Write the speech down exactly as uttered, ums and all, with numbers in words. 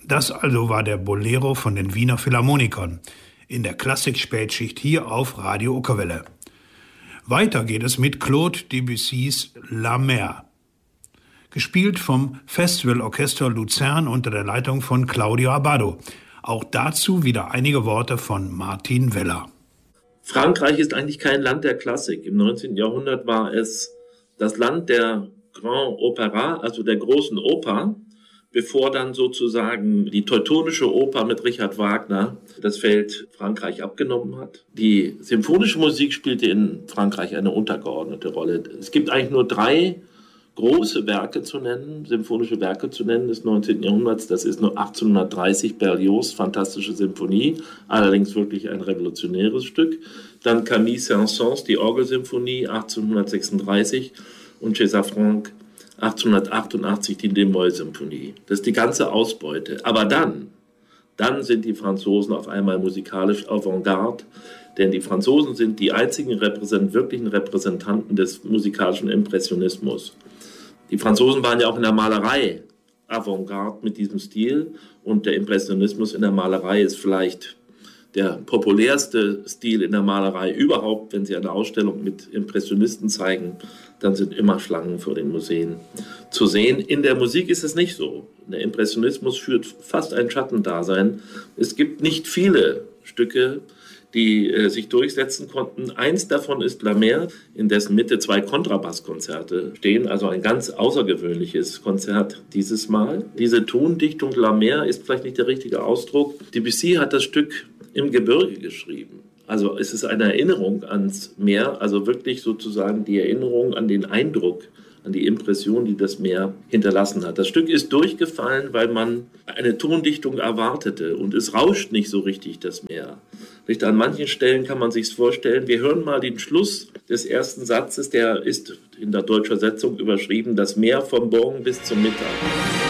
Das also war der Bolero von den Wiener Philharmonikern in der Klassik-Spätschicht hier auf Radio Uckerwelle. Weiter geht es mit Claude Debussys La Mer, gespielt vom Festivalorchester Luzern unter der Leitung von Claudio Abbado. Auch dazu wieder einige Worte von Martin Weller. Frankreich ist eigentlich kein Land der Klassik. Im neunzehnten Jahrhundert war es das Land der Grand Opera, also der großen Oper, bevor dann sozusagen die teutonische Oper mit Richard Wagner das Feld Frankreich abgenommen hat. Die symphonische Musik spielte in Frankreich eine untergeordnete Rolle. Es gibt eigentlich nur drei große Werke zu nennen, symphonische Werke zu nennen des neunzehnten Jahrhunderts. Das ist nur achtzehnhundertdreißig Berlioz' Fantastische Symphonie, allerdings wirklich ein revolutionäres Stück. Dann Camille Saint-Saëns, die Orgelsymphonie achtzehnhundertsechsunddreißig und César Franck achtzehnhundertachtundachtzig die De-Moll-Symphonie. Das ist die ganze Ausbeute. Aber dann, dann sind die Franzosen auf einmal musikalisch Avantgarde, denn die Franzosen sind die einzigen Repräsent wirklichen Repräsentanten des musikalischen Impressionismus. Die Franzosen waren ja auch in der Malerei Avantgarde mit diesem Stil und der Impressionismus in der Malerei ist vielleicht der populärste Stil in der Malerei überhaupt. Wenn Sie eine Ausstellung mit Impressionisten zeigen, dann sind immer Schlangen vor den Museen zu sehen. In der Musik ist es nicht so. Der Impressionismus führt fast ein Schattendasein. Es gibt nicht viele Stücke, die äh, sich durchsetzen konnten. Eins davon ist La Mer, in dessen Mitte zwei Kontrabasskonzerte stehen, also ein ganz außergewöhnliches Konzert dieses Mal. Diese Tondichtung La Mer ist vielleicht nicht der richtige Ausdruck. Debussy hat das Stück im Gebirge geschrieben. Also es ist eine Erinnerung ans Meer, also wirklich sozusagen die Erinnerung an den Eindruck, an die Impression, die das Meer hinterlassen hat. Das Stück ist durchgefallen, weil man eine Tondichtung erwartete und es rauscht nicht so richtig, das Meer. Nicht an manchen Stellen kann man sich's vorstellen. Wir hören mal den Schluss des ersten Satzes, der ist in der deutschen Übersetzung überschrieben, das Meer vom Morgen bis zum Mittag.